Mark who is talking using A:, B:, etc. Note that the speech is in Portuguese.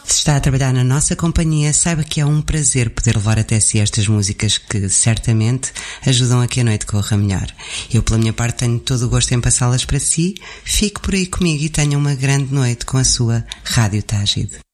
A: Se está a trabalhar na nossa companhia, saiba que é um prazer poder levar até si estas músicas que, certamente, ajudam a que a noite corra melhor. Eu, pela minha parte, tenho todo o gosto em passá-las para si. Fique por aí comigo e tenha uma grande noite com a sua Rádio Tágide.